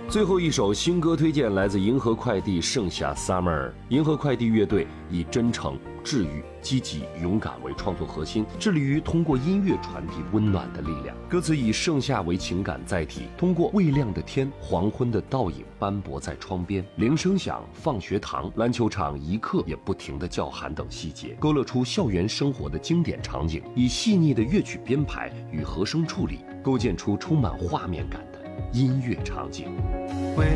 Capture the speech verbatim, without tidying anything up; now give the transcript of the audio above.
最后一首新歌推荐来自银河快递《盛夏 Summer》。银河快递乐队以真诚、治愈、积极、勇敢为创作核心，致力于通过音乐传递温暖的力量。歌词以盛夏为情感载体，通过未亮的天、黄昏的倒影斑驳在窗边、铃声响、放学堂、篮球场一刻也不停的叫喊等细节，勾勒出校园生活的经典场景，以细腻的乐曲编排与和声处理，构建出充满画面感的音乐场景。 未